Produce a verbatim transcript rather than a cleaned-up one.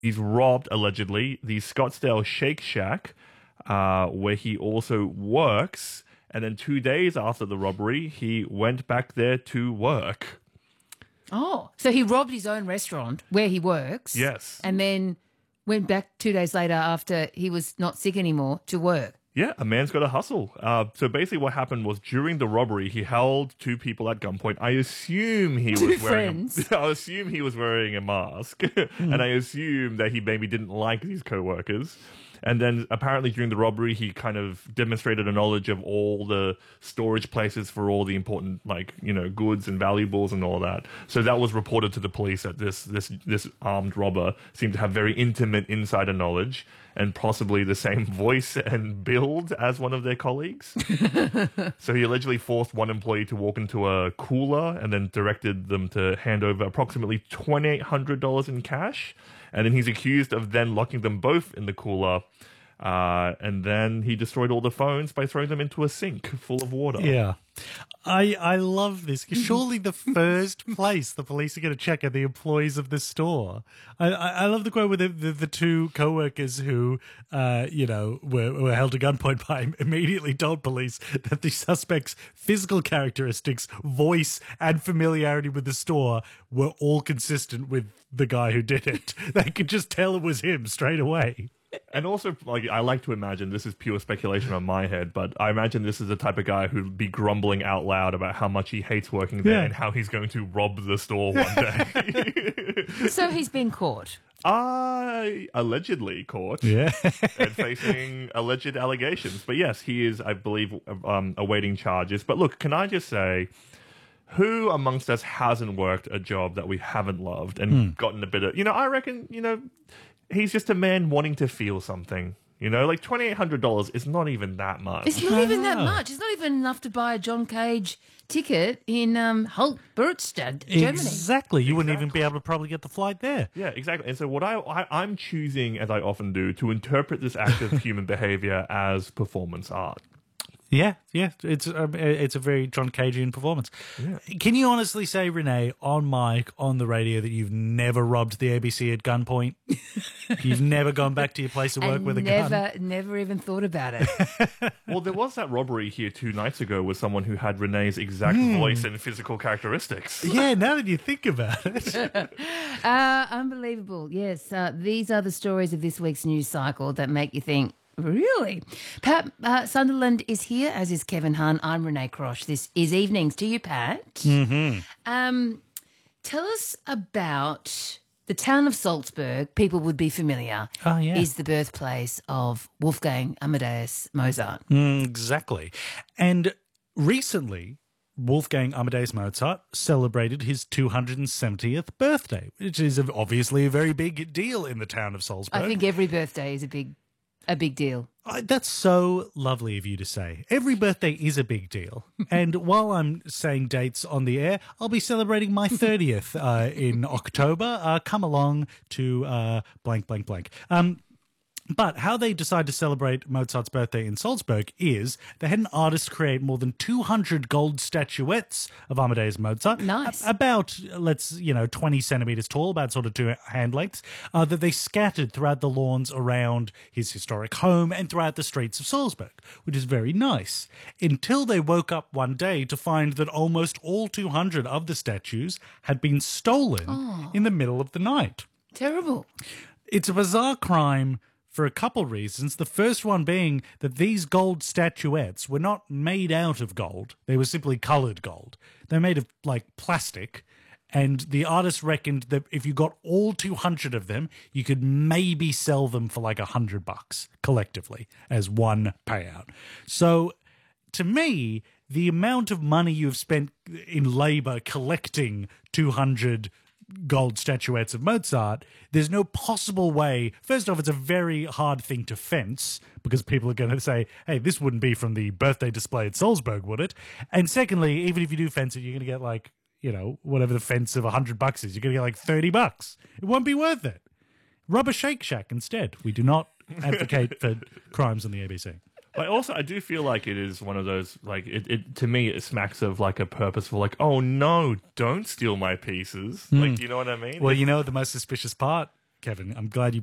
he's robbed, allegedly, the Scottsdale Shake Shack, uh, where he also works. And then two days after the robbery, he went back there to work. Oh, so he robbed his own restaurant where he works. Yes. And then went back two days later after he was not sick anymore to work. Yeah, a man's got to hustle. Uh, so basically what happened was during the robbery, he held two people at gunpoint. I assume he Two was wearing friends. a, I assume he was wearing a mask. And I assume that he maybe didn't like these co-workers. And then apparently during the robbery, he kind of demonstrated a knowledge of all the storage places for all the important, like, you know, goods and valuables and all that. So that was reported to the police that this this this armed robber seemed to have very intimate insider knowledge and possibly the same voice and build as one of their colleagues. So he allegedly forced one employee to walk into a cooler and then directed them to hand over approximately twenty-eight hundred dollars in cash. And then he's accused of then locking them both in the cooler. Uh, and then he destroyed all the phones by throwing them into a sink full of water. Yeah. I I love this. Surely the first place the police are going to check are the employees of the store. I, I, I love the quote with the, the, the two co-workers who, uh, you know, were, were held at gunpoint by immediately told police that the suspect's physical characteristics, voice, and familiarity with the store were all consistent with the guy who did it. They could just tell it was him straight away. And also, like, I like to imagine, this is pure speculation on my head, but I imagine this is the type of guy who'd be grumbling out loud about how much he hates working there Yeah. and how he's going to rob the store one day. So he's been caught. I allegedly caught Yeah. and facing alleged allegations. But yes, he is, I believe, um, awaiting charges. But look, can I just say, who amongst us hasn't worked a job that we haven't loved and gotten a bit of, you know, I reckon, you know, he's just a man wanting to feel something. You know, like twenty-eight hundred dollars is not even that much. It's not even that much. It's not even enough to buy a John Cage ticket in um, Hultbertstadt, Germany. Exactly. You wouldn't even be able to probably get the flight there. Yeah, exactly. And so what I, I, I'm choosing, as I often do, to interpret this act of human behavior as performance art. Yeah, yeah, it's a, it's a very John Cagean performance. Yeah. Can you honestly say, Renee, on mic, on the radio, that you've never robbed the A B C at gunpoint? You've never gone back to your place of work And with a never, gun? never even thought about it. Well, there was that robbery here two nights ago with someone who had Renee's exact voice and physical characteristics. Yeah, now that you think about it. uh, unbelievable. Yes, uh, these are the stories of this week's news cycle that make you think, really? Pat uh, Sunderland is here, as is Kevin Hunn. I'm Renee Crosh. This is Evenings. To you, Pat. Mm-hmm. Um, tell us about the town of Salzburg. People would be familiar. Oh, yeah. Is the birthplace of Wolfgang Amadeus Mozart. Mm, exactly. And recently, Wolfgang Amadeus Mozart celebrated his two hundred seventieth birthday, which is obviously a very big deal in the town of Salzburg. I think every birthday is a big, a big deal. Uh, That's so lovely of you to say. Every birthday is a big deal. And while I'm saying dates on the air, I'll be celebrating my thirtieth uh, in October. Uh, come along to uh, blank, blank, blank. Um, But how they decide to celebrate Mozart's birthday in Salzburg is they had an artist create more than two hundred gold statuettes of Amadeus Mozart. Nice. A- about, let's, you know, twenty centimeters tall, about sort of two hand lengths, uh, that they scattered throughout the lawns around his historic home and throughout the streets of Salzburg, which is very nice. Until they woke up one day to find that almost all two hundred of the statues had been stolen in the middle of the night. Terrible. It's a bizarre crime for a couple reasons. The first one being that these gold statuettes were not made out of gold. They were simply colored gold. They're made of, like, plastic. And the artist reckoned that if you got all two hundred of them, you could maybe sell them for like a hundred bucks collectively as one payout. So to me, the amount of money you've spent in labor collecting two hundred gold statuettes of Mozart, there's no possible way. First off, it's a very hard thing to fence because people are going to say, hey, this wouldn't be from the birthday display at Salzburg, would it? And secondly, even if you do fence it, you're going to get like, you know, whatever the fence of one hundred bucks is, you're going to get like thirty bucks. It won't be worth it. Rob a Shake Shack instead. We do not advocate for crimes on the A B C. But also, I do feel like it is one of those, like, it, it to me, it smacks of, like, a purposeful, like, oh, no, don't steal my pieces. Like, do you know what I mean? Well, you know the most suspicious part? Kevin. I'm glad you